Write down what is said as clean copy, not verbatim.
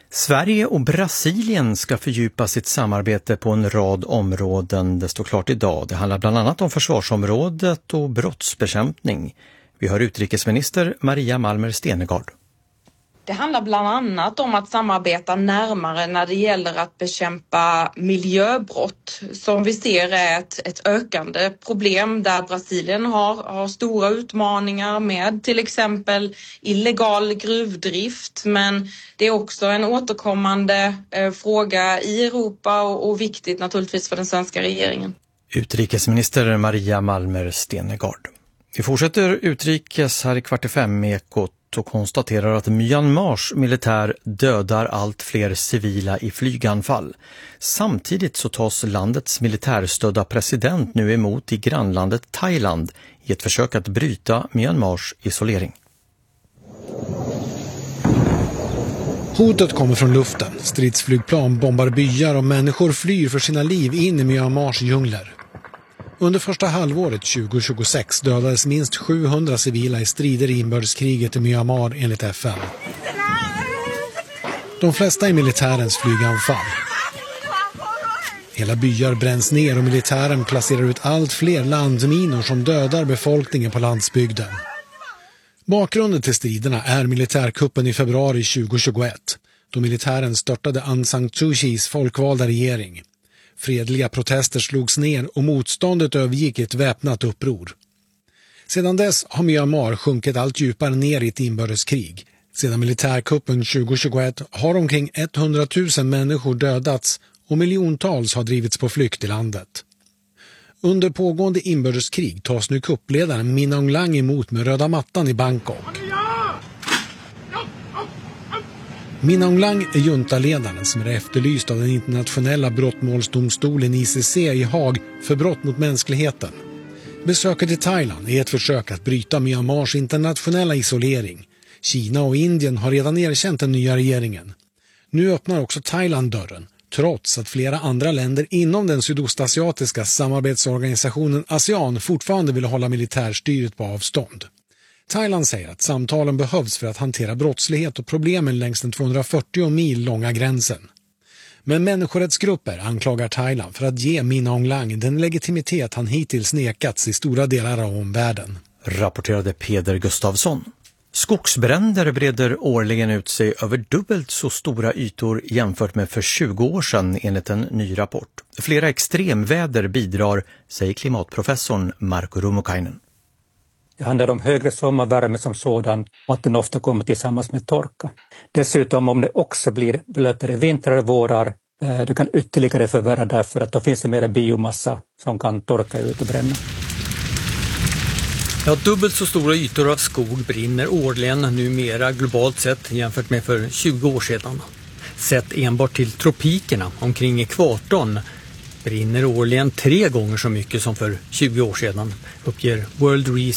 Sverige och Brasilien ska fördjupa sitt samarbete på en rad områden. Det står klart idag. Det handlar bland annat om försvarsområdet och brottsbekämpning. Vi hör utrikesminister Maria Malmer Stenergard. Det handlar bland annat om att samarbeta närmare när det gäller att bekämpa miljöbrott som vi ser är ett ökande problem där Brasilien har stora utmaningar med till exempel illegal gruvdrift, men det är också en återkommande fråga i Europa och viktigt naturligtvis för den svenska regeringen. Utrikesminister Maria Malmer Stenergard. Vi fortsätter utrikes här i 4:45 med Ekot och konstaterar att Myanmars militär dödar allt fler civila i flyganfall. Samtidigt så tas landets militärstödda president nu emot i grannlandet Thailand i ett försök att bryta Myanmars isolering. Hotet kommer från luften. Stridsflygplan bombar byar och människor flyr för sina liv in i Myanmars djungler. Under första halvåret 2026 dödades minst 700 civila i strider i inbördeskriget i Myanmar enligt FN. De flesta i militärens flyganfall. Hela byar bränns ner och militären placerar ut allt fler landminor som dödar befolkningen på landsbygden. Bakgrunden till striderna är militärkuppen i februari 2021 då militären störtade Aung San Suu Kyis folkvalda regering. Fredliga protester slogs ner och motståndet övergick i ett väpnat uppror. Sedan dess har Myanmar sjunkit allt djupare ner i ett inbördeskrig. Sedan militärkuppen 2021 har omkring 100 000 människor dödats och miljontals har drivits på flykt i landet. Under pågående inbördeskrig tas nu kuppledaren Min Aung Hlaing emot med röda mattan i Bangkok. Min Aung Hlaing är juntaledaren som är efterlyst av den internationella brottmålsdomstolen ICC i Haag för brott mot mänskligheten. Besöket i Thailand är ett försök att bryta Myanmars internationella isolering. Kina och Indien har redan erkänt den nya regeringen. Nu öppnar också Thailand dörren, trots att flera andra länder inom den sydostasiatiska samarbetsorganisationen ASEAN fortfarande vill hålla militärstyret på avstånd. Thailand säger att samtalen behövs för att hantera brottslighet och problemen längs den 240 mil långa gränsen. Men människorättsgrupper anklagar Thailand för att ge Min Aung Hlaing den legitimitet han hittills nekats i stora delar av omvärlden. Rapporterade Peder Gustafsson. Skogsbränder breder årligen ut sig över dubbelt så stora ytor jämfört med för 20 år sedan enligt en ny rapport. Flera extremväder bidrar, säger klimatprofessorn Marko Rummukainen. Det handlar om högre sommarvärme som sådan och att den ofta kommer tillsammans med torka. Dessutom om det också blir blötare vintrar och vårar, det kan ytterligare förvärra därför att då finns det mer biomassa som kan torka ut och bränna. Ja, dubbelt så stora ytor av skog brinner årligen numera globalt sett jämfört med för 20 år sedan. Sett enbart till tropikerna omkring ekvatorn brinner årligen 3 gånger så mycket som för 20 år sedan, uppger World